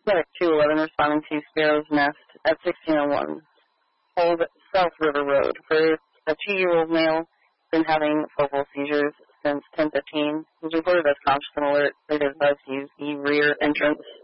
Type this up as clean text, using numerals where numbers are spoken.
Medic 211 responding to Sparrow's Nest at 1601 Old South River Road for a 2-year-old male been having focal seizures since 10:15. He's reported as conscious and alert. They advised to use the rear entrance